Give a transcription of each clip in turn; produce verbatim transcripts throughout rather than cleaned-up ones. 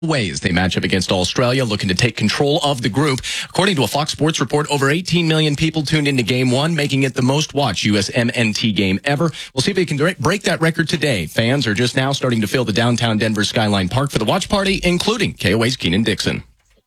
ways they match up against Australia, looking to take control of the group. According to a Fox Sports report, over eighteen million people tuned into Game one, making it the most watched U S M N T game ever. We'll see if they can break that record today. Fans are just now starting to fill the downtown Denver Skyline Park for the watch party, including K O A's Keenan Dixon.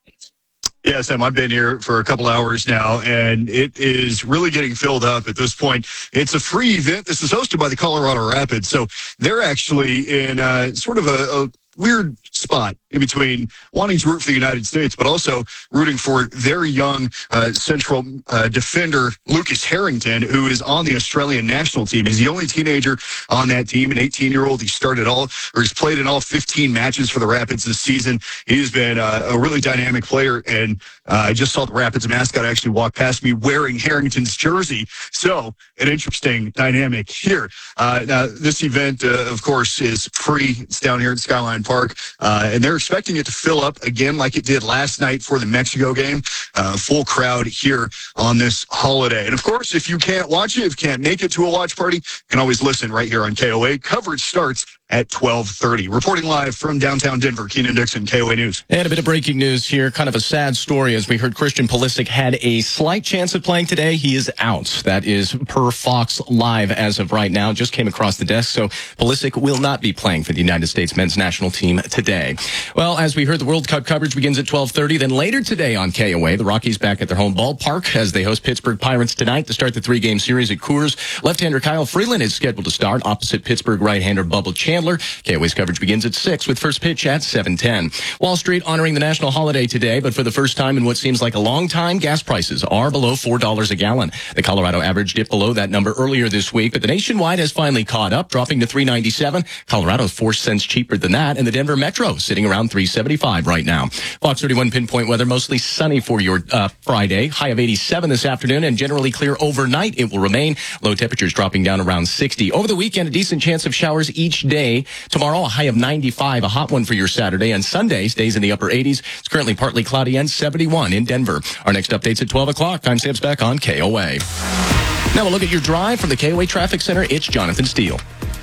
Yeah, Sam, I've been here for a couple hours now, and it is really getting filled up at this point. It's a free event. This is hosted by the Colorado Rapids, so they're actually in uh, sort of a, a weird spot in between wanting to root for the United States, but also rooting for their young uh, central uh, defender, Lucas Harrington, who is on the Australian national team. He's the only teenager on that team, an eighteen-year-old. He started all, or he's played in all fifteen matches for the Rapids this season. He's been uh, a really dynamic player, and uh, I just saw the Rapids mascot actually walk past me wearing Harrington's jersey. So, an interesting dynamic here. Uh, now, this event, uh, of course, is free. It's down here at Skyline Park, uh, and they're expecting it to fill up again like it did last night for the Mexico game. Uh, full crowd here on this holiday. And, of course, if you can't watch it, if you can't make it to a watch party, you can always listen right here on K O A. Coverage starts at twelve thirty. Reporting live from downtown Denver, Keenan Dixon, K O A News. And a bit of breaking news here, kind of a sad story as we heard Christian Pulisic had a slight chance of playing today. He is out. That is per Fox Live as of right now. Just came across the desk, so Pulisic will not be playing for the United States men's national team today. Well, as we heard, the World Cup coverage begins at twelve thirty. Then later today on K O A, the Rockies back at their home ballpark as they host Pittsburgh Pirates tonight to start the three-game series at Coors. Left-hander Kyle Freeland is scheduled to start opposite Pittsburgh right-hander Bubba Chandler. K O A's coverage begins at six with first pitch at seven ten. Wall Street honoring the national holiday today, but for the first time in what seems like a long time, gas prices are below four dollars a gallon. The Colorado average dipped below that number earlier this week, but the nationwide has finally caught up, dropping to three ninety-seven. Colorado's four cents cheaper than that, and the Denver Metro sitting around three seventy-five right now. Fox thirty-one pinpoint weather, mostly sunny for your uh, Friday. High of eighty-seven this afternoon and generally clear overnight. It will remain. Low temperatures dropping down around sixty. Over the weekend, a decent chance of showers each day. Tomorrow, a high of ninety-five, a hot one for your Saturday, and Sunday stays in the upper eighties. It's currently partly cloudy and seventy-one in Denver. Our next update's at twelve o'clock. Timestamps back on K O A. Now we'll look at your drive from the K O A Traffic Center. It's Jonathan Steele.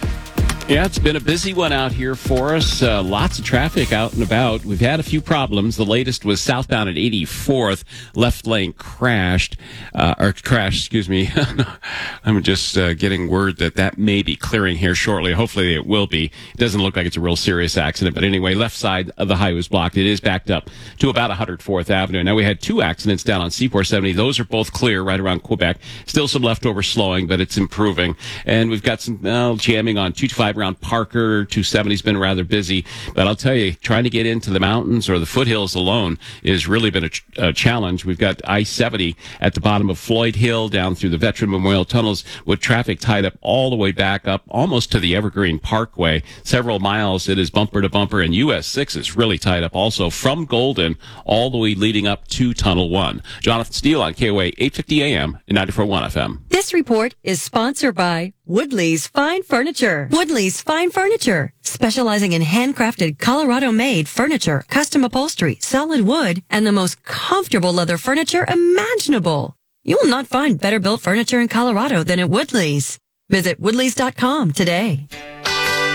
Yeah, it's been a busy one out here for us. Uh, lots of traffic out and about. We've had a few problems. The latest was southbound at eighty-fourth. Left lane crashed, uh, or crashed, excuse me. I'm just uh, getting word that that may be clearing here shortly. Hopefully it will be. It doesn't look like it's a real serious accident. But anyway, left side of the highway was blocked. It is backed up to about one hundred fourth Avenue. Now, we had two accidents down on C four seventy. Those are both clear right around Quebec. Still some leftover slowing, but it's improving. And we've got some uh, jamming on two twenty-five around Parker. two seventy's been rather busy, but I'll tell you, trying to get into the mountains or the foothills alone has really been a, ch- a challenge. We've got I seventy at the bottom of Floyd Hill down through the Veteran Memorial Tunnels with traffic tied up all the way back up almost to the Evergreen Parkway. Several miles it is bumper to bumper, and U S six is really tied up also from Golden all the way leading up to Tunnel one. Jonathan Steele on K O A eight fifty A M and ninety-four point one F M. This report is sponsored by Woodley's Fine Furniture. Woodley's Fine Furniture, specializing in handcrafted Colorado-made furniture, custom upholstery, solid wood, and the most comfortable leather furniture imaginable. You will not find better built furniture in Colorado than at Woodley's. Visit woodleys dot com today.